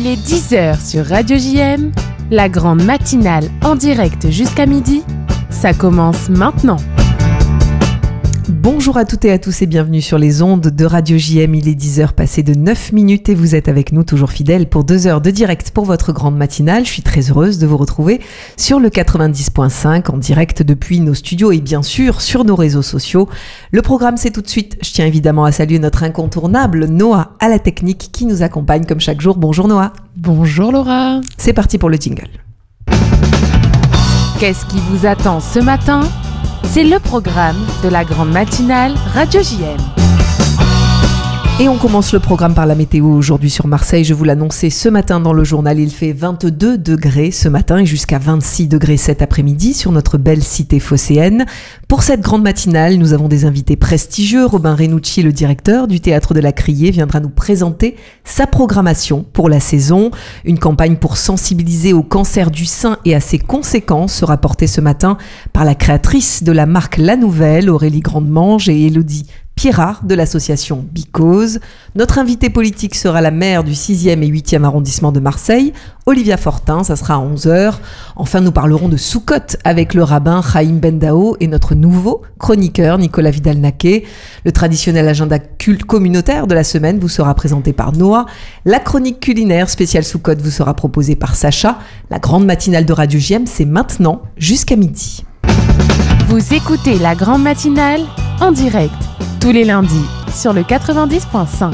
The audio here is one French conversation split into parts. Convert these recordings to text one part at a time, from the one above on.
Il est 10h sur Radio JM, la grande matinale en direct jusqu'à midi. Ça commence maintenant. Bonjour à toutes et à tous et bienvenue sur les ondes de Radio JM. Il est 10h passé de 9 minutes et vous êtes avec nous toujours fidèles pour 2 heures de direct pour votre grande matinale. Je suis très heureuse de vous retrouver sur le 90.5 en direct depuis nos studios et bien sûr sur nos réseaux sociaux. Le programme c'est tout de suite. Je tiens évidemment à saluer notre incontournable Noah à la technique qui nous accompagne comme chaque jour. Bonjour Noah. Bonjour Laura. C'est parti pour le jingle. Qu'est-ce qui vous attend ce matin ? C'est le programme de la grande matinale Radio JM. Et on commence le programme par la météo aujourd'hui sur Marseille. Je vous l'annonçais ce matin dans le journal, il fait 22 degrés ce matin et jusqu'à 26 degrés cet après-midi sur notre belle cité phocéenne. Pour cette grande matinale, nous avons des invités prestigieux. Robin Renucci, le directeur du Théâtre de la Criée, viendra nous présenter sa programmation pour la saison. Une campagne pour sensibiliser au cancer du sein et à ses conséquences sera portée ce matin par la créatrice de la marque La Nouvelle, Aurélie Grandemange et Élodie Pierrard de l'association Because. Notre invité politique sera la maire du 6e et 8e arrondissement de Marseille, Olivia Fortin, ça sera à 11h. Enfin, nous parlerons de Soukhot avec le rabbin Chaim Bendao et notre nouveau chroniqueur Nicolas Vidal-Naquet. Le traditionnel agenda culte communautaire de la semaine vous sera présenté par Noah. La chronique culinaire spéciale Soukhot vous sera proposée par Sacha. La grande matinale de Radio JM, c'est maintenant jusqu'à midi. Vous écoutez la grande matinale en direct tous les lundis sur le 90.5.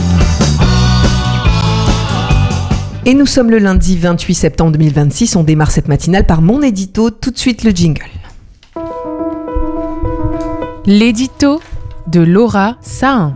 Et nous sommes le lundi 28 septembre 2026. On démarre cette matinale par mon édito. Tout de suite le jingle. L'édito de Laura Sahin.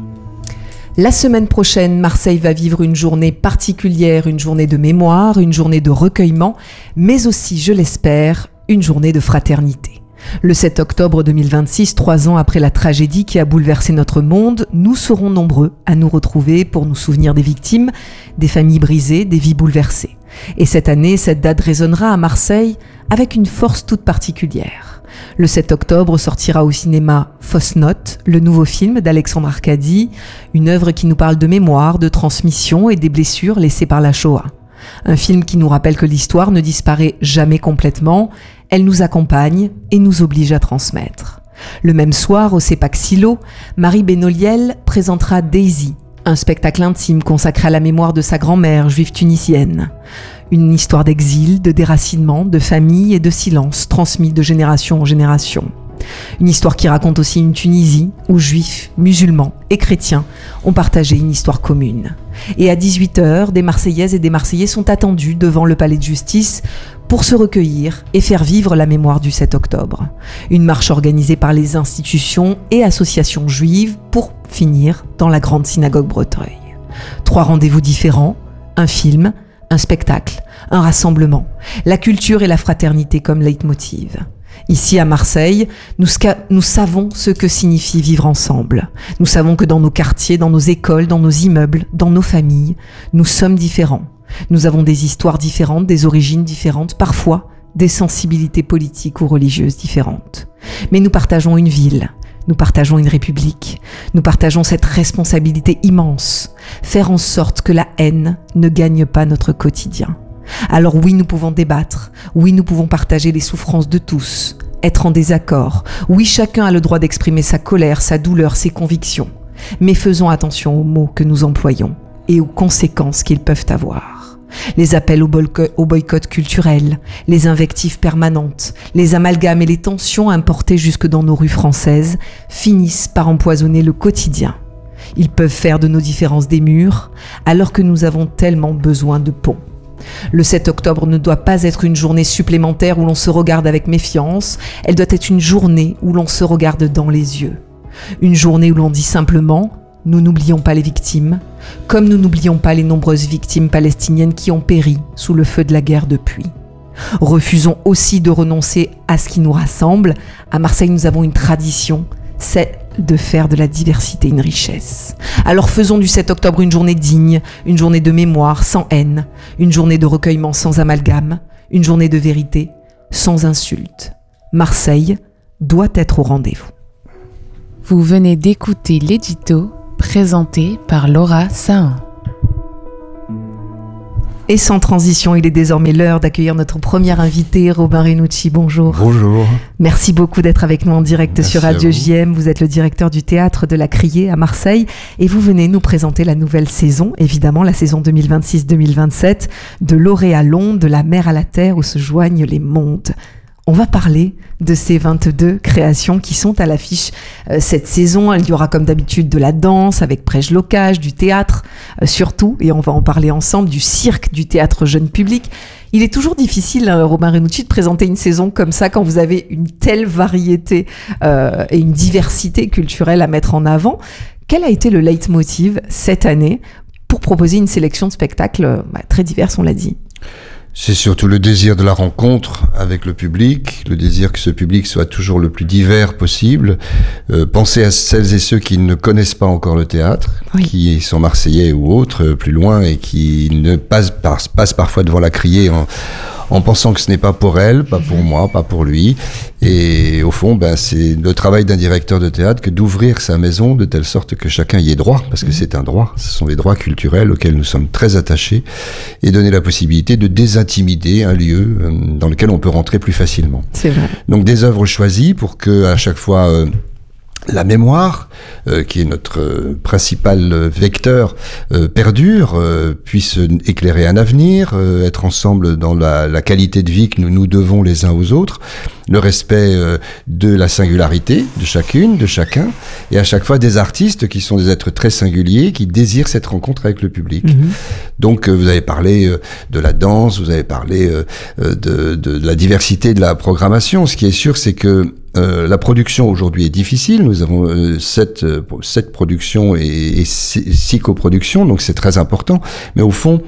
La semaine prochaine, Marseille va vivre une journée particulière, une journée de mémoire, une journée de recueillement, mais aussi, je l'espère, une journée de fraternité. Le 7 octobre 2026, 3 ans après la tragédie qui a bouleversé notre monde, nous serons nombreux à nous retrouver pour nous souvenir des victimes, des familles brisées, des vies bouleversées. Et cette année, cette date résonnera à Marseille avec une force toute particulière. Le 7 octobre sortira au cinéma Fausse Note, le nouveau film d'Alexandre Arcadi, une œuvre qui nous parle de mémoire, de transmission et des blessures laissées par la Shoah. Un film qui nous rappelle que l'histoire ne disparaît jamais complètement, elle nous accompagne et nous oblige à transmettre. Le même soir, au CEPAC Silo, Marie Benoliel présentera Daisy, un spectacle intime consacré à la mémoire de sa grand-mère juive tunisienne. Une histoire d'exil, de déracinement, de famille et de silence transmis de génération en génération. Une histoire qui raconte aussi une Tunisie où juifs, musulmans et chrétiens ont partagé une histoire commune. Et à 18h, des Marseillaises et des Marseillais sont attendus devant le palais de justice pour se recueillir et faire vivre la mémoire du 7 octobre. Une marche organisée par les institutions et associations juives pour finir dans la grande synagogue Breteuil. 3 rendez-vous différents, un film, un spectacle, un rassemblement, la culture et la fraternité comme leitmotiv. Ici à Marseille, nous savons ce que signifie vivre ensemble. Nous savons que dans nos quartiers, dans nos écoles, dans nos immeubles, dans nos familles, nous sommes différents. Nous avons des histoires différentes, des origines différentes, parfois des sensibilités politiques ou religieuses différentes. Mais nous partageons une ville, nous partageons une république, nous partageons cette responsabilité immense, faire en sorte que la haine ne gagne pas notre quotidien. Alors oui, nous pouvons débattre, oui, nous pouvons partager les souffrances de tous, être en désaccord, oui, chacun a le droit d'exprimer sa colère, sa douleur, ses convictions, mais faisons attention aux mots que nous employons et aux conséquences qu'ils peuvent avoir. Les appels au boycott culturel, les invectives permanentes, les amalgames et les tensions importées jusque dans nos rues françaises finissent par empoisonner le quotidien. Ils peuvent faire de nos différences des murs, alors que nous avons tellement besoin de ponts. Le 7 octobre ne doit pas être une journée supplémentaire où l'on se regarde avec méfiance, elle doit être une journée où l'on se regarde dans les yeux. Une journée où l'on dit simplement « Nous n'oublions pas les victimes », comme nous n'oublions pas les nombreuses victimes palestiniennes qui ont péri sous le feu de la guerre depuis. Refusons aussi de renoncer à ce qui nous rassemble. À Marseille, nous avons une tradition, c'est de faire de la diversité une richesse. Alors faisons du 7 octobre une journée digne, une journée de mémoire sans haine, une journée de recueillement sans amalgame, une journée de vérité sans insulte. Marseille doit être au rendez-vous. Vous venez d'écouter l'édito présenté par Laura Sahin. Et sans transition, il est désormais l'heure d'accueillir notre premier invité, Robin Renucci. Bonjour. Bonjour. Merci beaucoup d'être avec nous en direct sur Radio JM. Vous êtes le directeur du théâtre de la Criée à Marseille et vous venez nous présenter la nouvelle saison, évidemment la saison 2026-2027, de l'Orée à l'onde, de la mer à la terre où se joignent les mondes. On va parler de ces 22 créations qui sont à l'affiche cette saison. Il y aura comme d'habitude de la danse avec Prège Locage, du théâtre surtout, et on va en parler ensemble, du cirque, du théâtre jeune public. Il est toujours difficile, Robin Renucci, de présenter une saison comme ça quand vous avez une telle variété et une diversité culturelle à mettre en avant. Quel a été le leitmotiv cette année pour proposer une sélection de spectacles très divers, on l'a dit? C'est surtout le désir de la rencontre avec le public, le désir que ce public soit toujours le plus divers possible. Penser à celles et ceux qui ne connaissent pas encore le théâtre, oui, qui sont marseillais ou autres, plus loin, et qui ne passent parfois devant la Criée en pensant que ce n'est pas pour elle, pas pour moi, pas pour lui. Et au fond, c'est le travail d'un directeur de théâtre que d'ouvrir sa maison de telle sorte que chacun y ait droit, parce que c'est un droit, ce sont les droits culturels auxquels nous sommes très attachés, et donner la possibilité de désintimider un lieu dans lequel on peut rentrer plus facilement. C'est vrai. Donc des œuvres choisies pour que à chaque fois la mémoire, qui est notre principal vecteur, perdure, puisse éclairer un avenir, être ensemble dans la qualité de vie que nous devons les uns aux autres, le respect de la singularité de chacune, de chacun, et à chaque fois des artistes qui sont des êtres très singuliers, qui désirent cette rencontre avec le public. Donc vous avez parlé de la danse, vous avez parlé de la diversité de la programmation. Ce qui est sûr, c'est que la production aujourd'hui est difficile. Nous avons 7 productions et 6 coproductions, donc c'est très important. Mais au fond,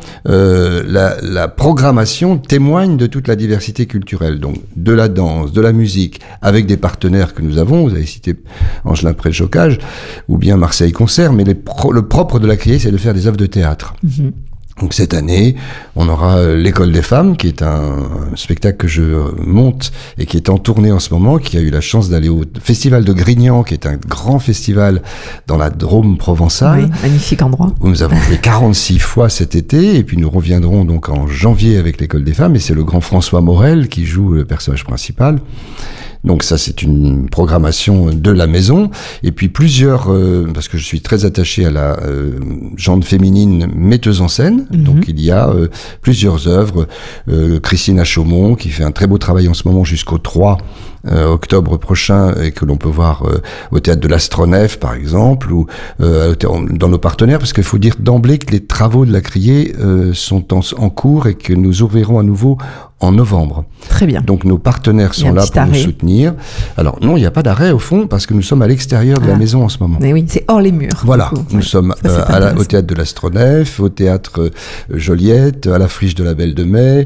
la programmation témoigne de toute la diversité culturelle, donc de la danse, de la musique, avec des partenaires que nous avons. Vous avez cité Angelin Prège Locage ou bien Marseille Concert, mais le propre de la Criée, c'est de faire des œuvres de théâtre. Donc cette année, on aura l'École des femmes, qui est un spectacle que je monte et qui est en tournée en ce moment, qui a eu la chance d'aller au Festival de Grignan, qui est un grand festival dans la Drôme provençale. Oui, magnifique endroit. Où nous avons joué 46 fois cet été, et puis nous reviendrons donc en janvier avec l'École des femmes, et c'est le grand François Morel qui joue le personnage principal. Donc ça, c'est une programmation de la maison. Et puis plusieurs, parce que je suis très attaché à la genre féminine metteuse en scène. Donc il y a plusieurs œuvres. Christina Chaumont, qui fait un très beau travail en ce moment jusqu'au 3 octobre prochain, et que l'on peut voir au théâtre de l'Astronef, par exemple, ou dans nos partenaires, parce qu'il faut dire d'emblée que les travaux de la Criée sont en cours et que nous ouvrirons à nouveau en novembre. Très bien. Donc nos partenaires sont là pour nous soutenir. Alors non, il n'y a pas d'arrêt au fond, parce que nous sommes à l'extérieur de la maison en ce moment. Mais oui, c'est hors les murs. Voilà, nous sommes au théâtre de l'Astronef, au théâtre Joliette, à la Friche de la Belle de Mai,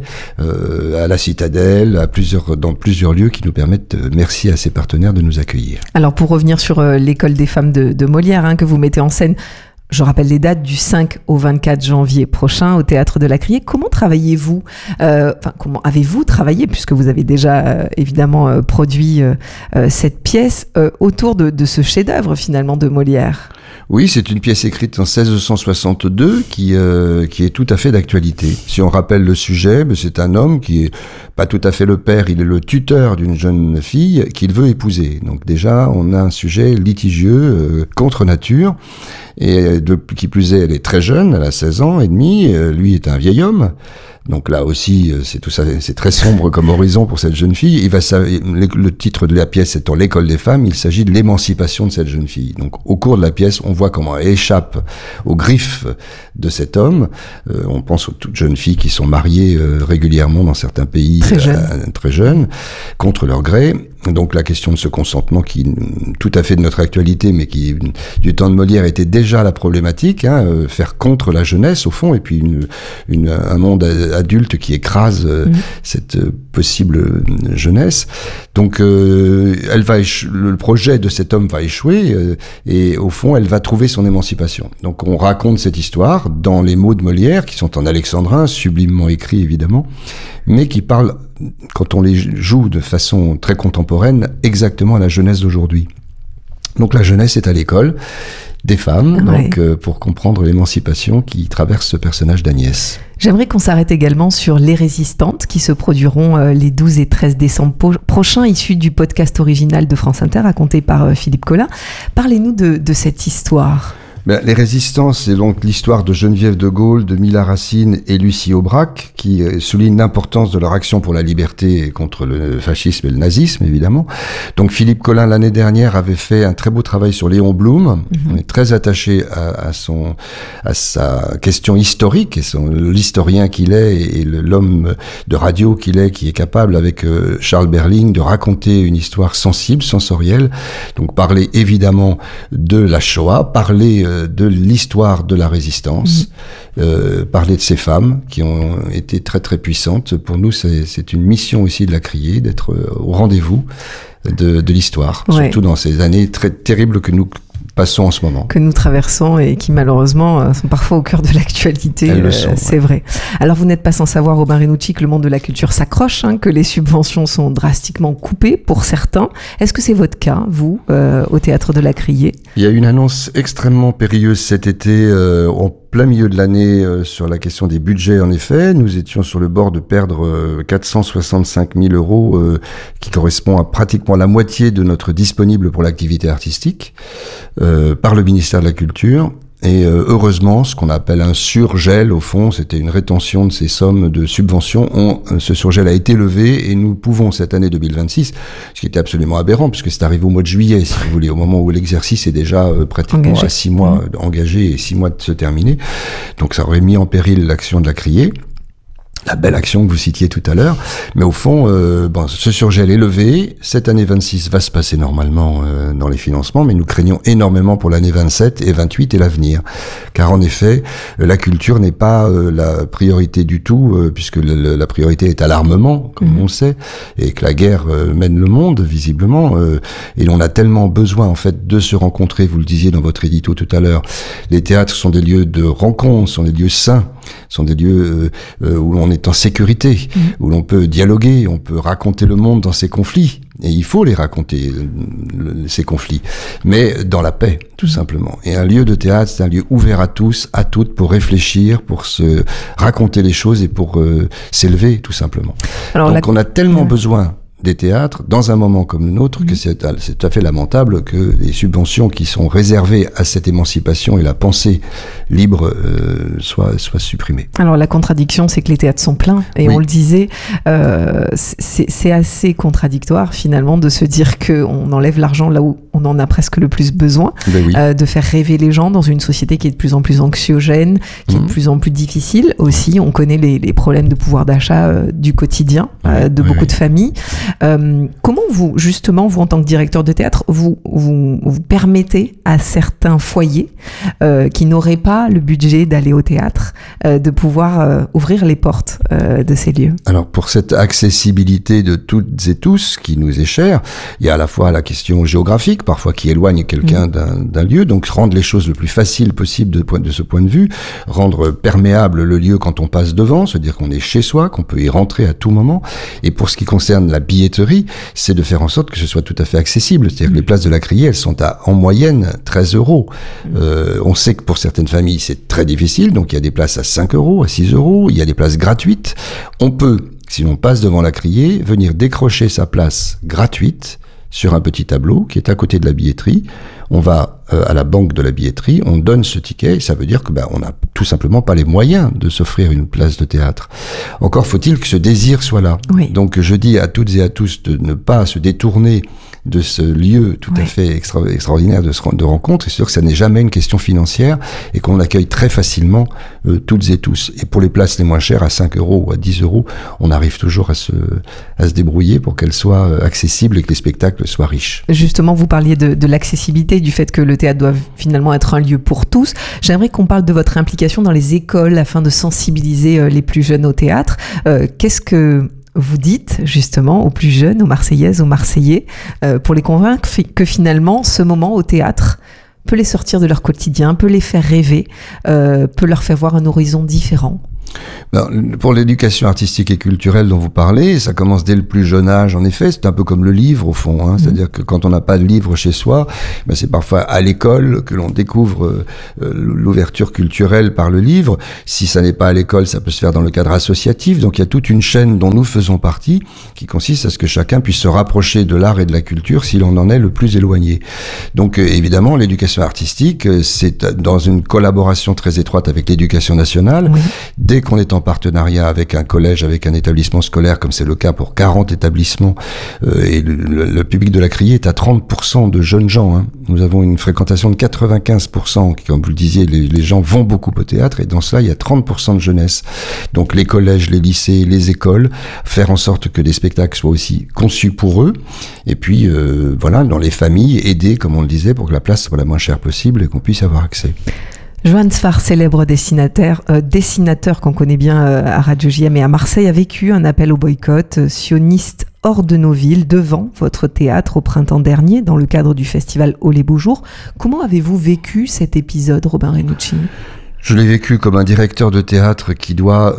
à la Citadelle, dans plusieurs lieux qui nous permettent, merci à ces partenaires, de nous accueillir. Alors pour revenir sur l'École des femmes de Molière, que vous mettez en scène, je rappelle les dates, du 5 au 24 janvier prochain au Théâtre de la Criée. Comment travaillez-vous comment avez-vous travaillé, puisque vous avez déjà évidemment produit cette pièce autour de ce chef-d'œuvre finalement de Molière? Oui, c'est une pièce écrite en 1662 qui est tout à fait d'actualité. Si on rappelle le sujet, c'est un homme qui est pas tout à fait le père, il est le tuteur d'une jeune fille qu'il veut épouser. Donc déjà, on a un sujet litigieux, contre nature. Et qui plus est, elle est très jeune, elle a 16 ans et demi, lui est un vieil homme. Donc là aussi, c'est tout ça, c'est très sombre comme horizon pour cette jeune fille. Le titre de la pièce étant l'École des femmes, il s'agit de l'émancipation de cette jeune fille. Donc au cours de la pièce, on voit comment elle échappe aux griffes de cet homme. On pense aux toutes jeunes filles qui sont mariées régulièrement dans certains pays très jeunes, contre leur gré. Donc la question de ce consentement qui tout à fait de notre actualité, mais qui du temps de Molière était déjà la problématique, faire contre la jeunesse au fond, et puis un monde adulte qui écrase cette possible jeunesse. Donc le projet de cet homme va échouer, et au fond elle va trouver son émancipation. Donc on raconte cette histoire dans les mots de Molière, qui sont en alexandrin, sublimement écrits évidemment, mais qui parlent, quand on les joue de façon très contemporaine, exactement à la jeunesse d'aujourd'hui. Donc la jeunesse est à l'école, des femmes, donc pour comprendre l'émancipation qui traverse ce personnage d'Agnès. J'aimerais qu'on s'arrête également sur Les Résistantes qui se produiront les 12 et 13 décembre prochains, issus du podcast original de France Inter, raconté par Philippe Collin. Parlez-nous de cette histoire. Les Résistances, c'est donc l'histoire de Geneviève de Gaulle, de Mila Racine et Lucie Aubrac, qui souligne l'importance de leur action pour la liberté et contre le fascisme et le nazisme, évidemment. Donc Philippe Collin, l'année dernière, avait fait un très beau travail sur Léon Blum. On est très attaché à sa question historique, et l'historien qu'il est, et l'homme de radio qu'il est, qui est capable, avec Charles Berling, de raconter une histoire sensible, sensorielle. Donc parler évidemment de la Shoah, parler de l'histoire de la résistance, parler de ces femmes qui ont été très très puissantes. Pour nous, c'est une mission aussi de la Criée, d'être au rendez-vous de l'histoire, surtout dans ces années très terribles que nous passons en ce moment. Que nous traversons et qui malheureusement sont parfois au cœur de l'actualité, c'est vrai. Alors vous n'êtes pas sans savoir, Robin Renucci, que le monde de la culture s'accroche, que les subventions sont drastiquement coupées pour certains. Est-ce que c'est votre cas, vous, au Théâtre de la Criée ? Il y a une annonce extrêmement périlleuse cet été, en plein milieu de l'année, sur la question des budgets. En effet, nous étions sur le bord de perdre 465 000 euros, qui correspond à pratiquement la moitié de notre disponible pour l'activité artistique, par le ministère de la Culture. Et heureusement, ce qu'on appelle un surgel, au fond, c'était une rétention de ces sommes de subventions. Ce surgel a été levé et nous pouvons, cette année 2026, ce qui était absolument aberrant, puisque c'est arrivé au mois de juillet, si vous voulez, au moment où l'exercice est déjà pratiquement à 6 mois engagé et 6 mois de se terminer. Donc ça aurait mis en péril l'action de la Criée. La belle action que vous citiez tout à l'heure. Mais au fond, ce surgel est levé. Cette année 26 va se passer normalement dans les financements, mais nous craignons énormément pour l'année 27 et 28 et l'avenir. Car en effet, la culture n'est pas la priorité du tout, puisque la priorité est à l'armement, comme on le sait, et que la guerre mène le monde, visiblement. Et l'on a tellement besoin, en fait, de se rencontrer. Vous le disiez dans votre édito tout à l'heure. Les théâtres sont des lieux de rencontre, sont des lieux sains, sont des lieux où l'on est en sécurité, où l'on peut dialoguer, on peut raconter le monde dans ses conflits, et il faut les raconter, ces conflits, mais dans la paix, tout simplement. Et un lieu de théâtre, c'est un lieu ouvert à tous, à toutes, pour réfléchir, pour se raconter les choses et pour s'élever, tout simplement. Alors, donc on a tellement besoin des théâtres, dans un moment comme le nôtre, que c'est tout à fait lamentable que les subventions qui sont réservées à cette émancipation et la pensée libre soient supprimées. Alors la contradiction, c'est que les théâtres sont pleins, et on le disait, c'est assez contradictoire finalement de se dire qu'on enlève l'argent là où on en a presque le plus besoin, de faire rêver les gens dans une société qui est de plus en plus anxiogène, qui est de plus en plus difficile aussi. On connaît les problèmes de pouvoir d'achat du quotidien de beaucoup de familles. Comment vous, justement, vous en tant que directeur de théâtre, vous permettez à certains foyers qui n'auraient pas le budget d'aller au théâtre de pouvoir ouvrir les portes de ces lieux? Alors pour cette accessibilité de toutes et tous qui nous est chère, il y a à la fois la question géographique, parfois qui éloigne quelqu'un d'un lieu, donc rendre les choses le plus facile possible de ce point de vue, rendre perméable le lieu quand on passe devant, c'est-à-dire qu'on est chez soi, qu'on peut y rentrer à tout moment. Et pour ce qui concerne la billetterie, c'est de faire en sorte que ce soit tout à fait accessible. C'est-à-dire que les places de la Criée, elles sont en moyenne 13 euros. On sait que pour certaines familles, c'est très difficile, donc il y a des places à 5 euros, à 6 euros, il y a des places gratuites. On peut, si l'on passe devant la Criée, venir décrocher sa place gratuite sur un petit tableau qui est à côté de la billetterie. On va à la banque de la billetterie, on donne ce ticket, et ça veut dire que on n'a tout simplement pas les moyens de s'offrir une place de théâtre. Encore faut-il que ce désir soit là. Donc je dis à toutes et à tous de ne pas se détourner de ce lieu tout à fait extraordinaire de rencontre. C'est sûr que ça n'est jamais une question financière et qu'on accueille très facilement toutes et tous. Et pour les places les moins chères, à 5 euros ou à 10 euros, on arrive toujours à se débrouiller pour qu'elles soient accessibles et que les spectacles soient riches. Justement, vous parliez de l'accessibilité, du fait que le théâtre doit finalement être un lieu pour tous. J'aimerais qu'on parle de votre implication dans les écoles afin de sensibiliser les plus jeunes au théâtre. Qu'est-ce que vous dites justement aux plus jeunes, aux Marseillaises, aux Marseillais, pour les convaincre que finalement ce moment au théâtre peut les sortir de leur quotidien, peut les faire rêver, peut leur faire voir un horizon différent? Pour l'éducation artistique et culturelle dont vous parlez, ça commence dès le plus jeune âge, en effet. C'est un peu comme le livre, au fond. Hein. C'est-à-dire que quand on n'a pas de livre chez soi, c'est parfois à l'école que l'on découvre l'ouverture culturelle par le livre. Si ça n'est pas à l'école, ça peut se faire dans le cadre associatif. Donc il y a toute une chaîne dont nous faisons partie, qui consiste à ce que chacun puisse se rapprocher de l'art et de la culture si l'on en est le plus éloigné. Donc évidemment, l'éducation artistique, c'est dans une collaboration très étroite avec l'éducation nationale. Oui. Dès qu'on est en partenariat avec un collège, avec un établissement scolaire, comme c'est le cas pour 40 établissements, et le public de la Criée est à 30% de jeunes gens. Hein. Nous avons une fréquentation de 95%, comme vous le disiez, les gens vont beaucoup au théâtre, et dans cela, il y a 30% de jeunesse. Donc les collèges, les lycées, les écoles, faire en sorte que les spectacles soient aussi conçus pour eux, et puis voilà, dans les familles, aider, comme on le disait, pour que la place soit la moins chère possible et qu'on puisse avoir accès. Johan Sfar, célèbre dessinateur qu'on connaît bien à Radio JM et à Marseille, a vécu un appel au boycott sioniste hors de nos villes, devant votre théâtre au printemps dernier, dans le cadre du festival Oh les Beaux Jours. Comment avez-vous vécu cet épisode, Robin Renucci ? Je l'ai vécu comme un directeur de théâtre qui doit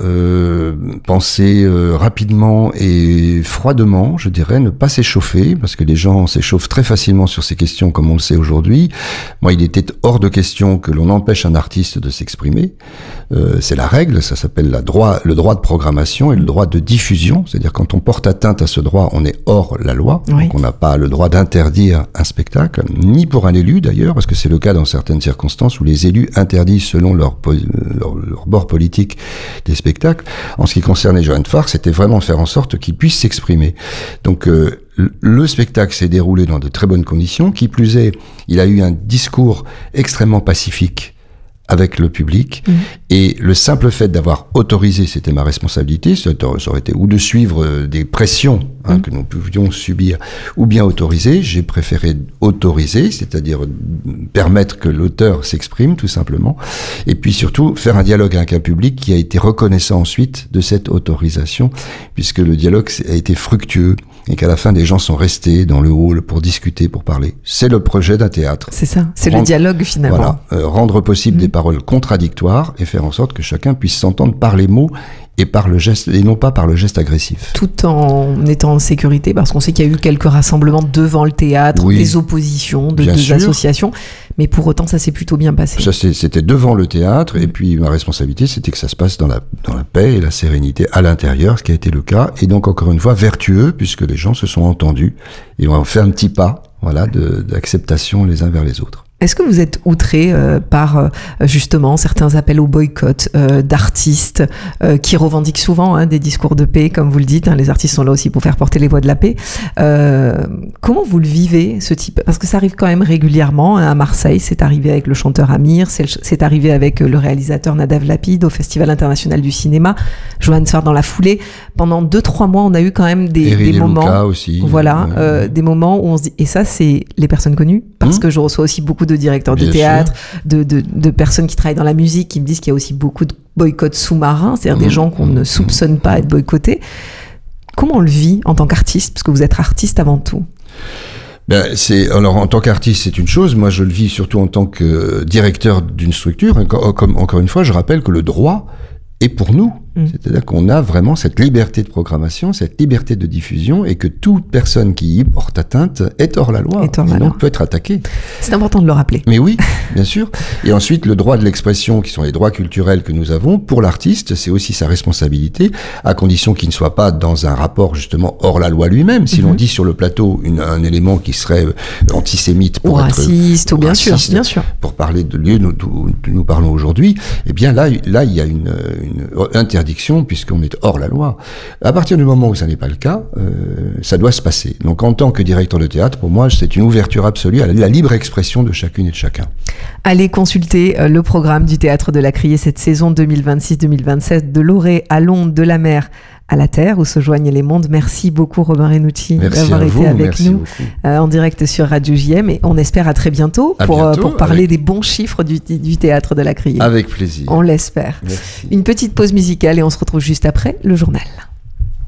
penser rapidement et froidement, je dirais, ne pas s'échauffer, parce que les gens s'échauffent très facilement sur ces questions, comme on le sait aujourd'hui. Moi, il était hors de question que l'on empêche un artiste de s'exprimer. C'est la règle, ça s'appelle le droit de programmation et le droit de diffusion. C'est-à-dire, quand on porte atteinte à ce droit, on est hors la loi. Oui. Donc on n'a pas le droit d'interdire un spectacle, ni pour un élu d'ailleurs, parce que c'est le cas dans certaines circonstances où les élus interdisent selon leur bord politique des spectacles. En ce qui concernait Johan Sfar, c'était vraiment faire en sorte qu'il puisse s'exprimer. Donc le spectacle s'est déroulé dans de très bonnes conditions. Qui plus est, il a eu un discours extrêmement pacifique avec le public, et le simple fait d'avoir autorisé, c'était ma responsabilité, ça aurait été ou de suivre des pressions que nous pouvions subir, ou bien autoriser. J'ai préféré autoriser, c'est-à-dire permettre que l'auteur s'exprime tout simplement, et puis surtout faire un dialogue avec un public qui a été reconnaissant ensuite de cette autorisation, puisque le dialogue a été fructueux, et qu'à la fin, des gens sont restés dans le hall pour discuter, pour parler. C'est le projet d'un théâtre. C'est ça, c'est le dialogue finalement. Voilà, rendre possible des paroles contradictoires et faire en sorte que chacun puisse s'entendre par les mots et par le geste, et non pas par le geste agressif. Tout en étant en sécurité, parce qu'on sait qu'il y a eu quelques rassemblements devant le théâtre, des oppositions de deux associations, mais pour autant ça s'est plutôt bien passé. Ça c'était devant le théâtre, et puis ma responsabilité c'était que ça se passe dans la paix et la sérénité à l'intérieur, ce qui a été le cas, et donc encore une fois vertueux, puisque les gens se sont entendus et ont fait un petit pas, voilà, d'acceptation les uns vers les autres. Est-ce que vous êtes outré par justement certains appels au boycott d'artistes qui revendiquent souvent des discours de paix, comme vous le dites, les artistes sont là aussi pour faire porter les voix de la paix. Comment vous le vivez, ce type ? Parce que ça arrive quand même régulièrement à Marseille, c'est arrivé avec le chanteur Amir, c'est arrivé avec le réalisateur Nadav Lapid au Festival international du cinéma, Johan Sfar dans la foulée. Pendant 2-3 mois, on a eu quand même des moments, aussi, des moments où on se dit, et ça c'est les personnes connues, parce que je reçois aussi beaucoup de directeurs de théâtre, de personnes qui travaillent dans la musique, qui me disent qu'il y a aussi beaucoup de boycotts sous-marins, c'est-à-dire des gens qu'on ne soupçonne pas être boycottés. Comment on le vit en tant qu'artiste, parce que vous êtes artiste avant tout? Alors en tant qu'artiste c'est une chose, moi je le vis surtout en tant que directeur d'une structure. Encore une fois, je rappelle que le droit est pour nous. C'est-à-dire qu'on a vraiment cette liberté de programmation, cette liberté de diffusion, et que toute personne qui y porte atteinte est hors la loi, et donc peut être attaquée. C'est important de le rappeler. Mais oui, bien sûr. Et ensuite, le droit de l'expression, qui sont les droits culturels que nous avons, pour l'artiste, c'est aussi sa responsabilité, à condition qu'il ne soit pas dans un rapport justement hors la loi lui-même. Si l'on dit sur le plateau un élément qui serait antisémite, ou raciste, ou bien sûr, pour parler de lieu d'où nous parlons aujourd'hui, eh bien là il y a une interdiction, puisqu'on est hors la loi. À partir du moment où ça n'est pas le cas, ça doit se passer. Donc en tant que directeur de théâtre, pour moi, c'est une ouverture absolue à la libre expression de chacune et de chacun. Allez consulter le programme du Théâtre de la Criée cette saison 2026-2027, de l'Orée à l'onde, de la mer à la terre, où se joignent les mondes. Merci beaucoup Robin Renucci d'avoir été avec nous en direct sur Radio JM, et on espère à très bientôt pour parler des bons chiffres du Théâtre de la Criée. Avec plaisir. On l'espère. Merci. Une petite pause musicale et on se retrouve juste après le journal.